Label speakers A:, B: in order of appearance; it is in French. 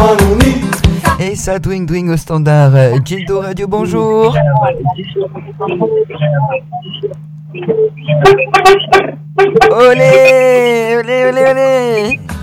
A: Et ça, Dwing Dwing au standard. Gildo Radio, bonjour. Olé, olé, olé, olé.